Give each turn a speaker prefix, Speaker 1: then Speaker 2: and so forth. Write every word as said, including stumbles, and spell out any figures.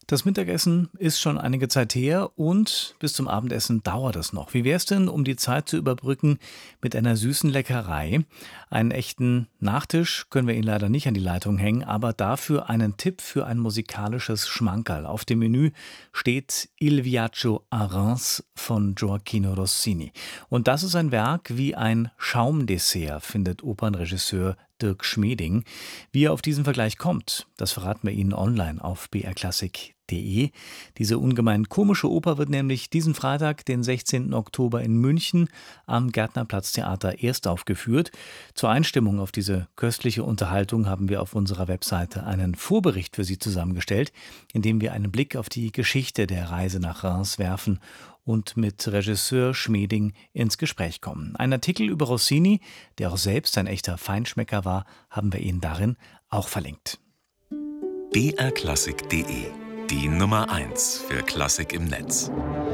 Speaker 1: Das Mittagessen ist schon einige Zeit her und bis zum Abendessen dauert es noch. Wie wäre es denn, um die Zeit zu überbrücken mit einer süßen Leckerei? Einen echten Nachtisch können wir Ihnen leider nicht an die Leitung hängen, aber dafür einen Tipp für ein musikalisches Schmankerl. Auf dem Menü steht Il Viaggio a Reims von Gioachino Rossini. Und das ist ein Werk wie ein Schaumdessert, findet Opernregisseur Dirk Schmedding. Wie er auf diesen Vergleich kommt, das verraten wir Ihnen online auf b r klassik punkt de. Diese ungemein komische Oper wird nämlich diesen Freitag, den sechzehnten Oktober in München am Gärtnerplatztheater erst aufgeführt. Zur Einstimmung auf diese köstliche Unterhaltung haben wir auf unserer Webseite einen Vorbericht für Sie zusammengestellt, in dem wir einen Blick auf die Geschichte der Reise nach Reims werfen und mit Regisseur Schmedding ins Gespräch kommen. Ein Artikel über Rossini, der auch selbst ein echter Feinschmecker war, haben wir Ihnen darin auch verlinkt.
Speaker 2: b r klassik punkt de, die Nummer eins für Klassik im Netz.